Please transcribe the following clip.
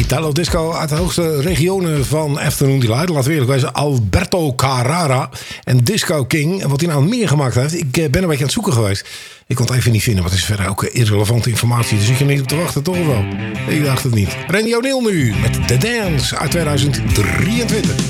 Italo Disco uit de hoogste regionen van Afternoon Delight. Laten we eerlijk wezen, Alberto Carrara en Disco King. En wat hij nou meer gemaakt heeft, ik ben een beetje aan het zoeken geweest. Ik kon het even niet vinden, want het is verder ook irrelevante informatie. Dus ik ga niet op te wachten, toch wel? Ik dacht het niet. Randy O'Neill nu met The Dance uit 2023.